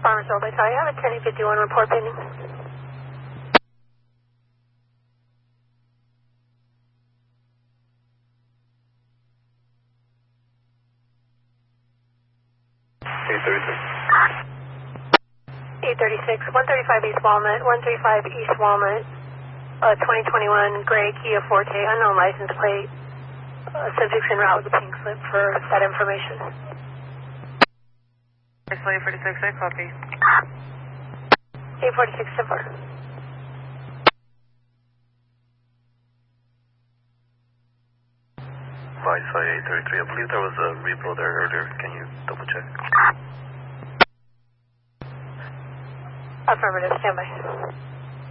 Farmersville, they tell you. I have a 1051 report pending. E36, 135 East Walnut, 135 East Walnut, 2021 gray Kia Forte, unknown license plate, subject's en route with a pink slip for that information. 46, I copy. 846 to 4. Wi-Fi 833, I believe there was a repo there earlier. Can you double check? Affirmative, standby.